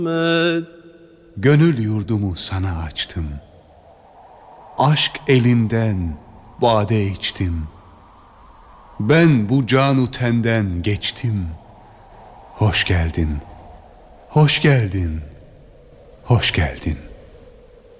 Gönül yurdumu sana açtım. Aşk elinden bade içtim. Ben bu canu tenden geçtim. Hoş geldin, hoş geldin, hoş geldin.